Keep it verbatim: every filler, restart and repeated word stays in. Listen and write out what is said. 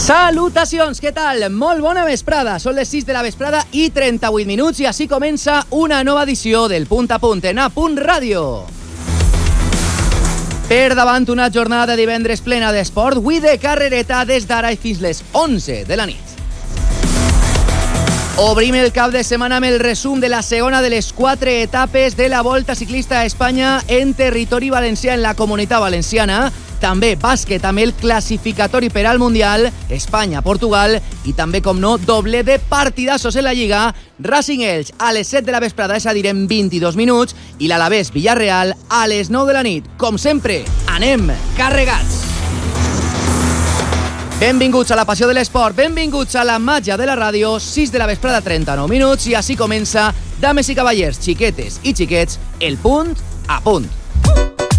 Salutacions, què tal? Molt bona vesprada. Són les sis de la vesprada i trenta-vuit minuts i així comença una nova edició del Punt a Punt en A Punt Ràdio. Per davant una jornada de divendres plena d'esport, avui de carrereta des d'ara i fins les onze de la nit. Obrim el cap de setmana amb el resum de la segona de les quatre etapes de la Volta Ciclista a Espanya en territori valencià en la Comunitat Valenciana. També bàsquet amb el classificatori per al Mundial, Espanya-Portugal i també, com no, doble de partidassos en la Lliga. Racing Elx a les set de la vesprada, és a dir, en vint-i-dos minuts, i l'Alavés Villarreal a les nou de la nit. Com sempre, anem carregats! Benvinguts a la passió de l'esport, benvinguts a la màgia de la ràdio, sis de la vesprada, trenta-nou minuts, i així comença, dames i cavallers, xiquetes i xiquets, el Punt a Punt.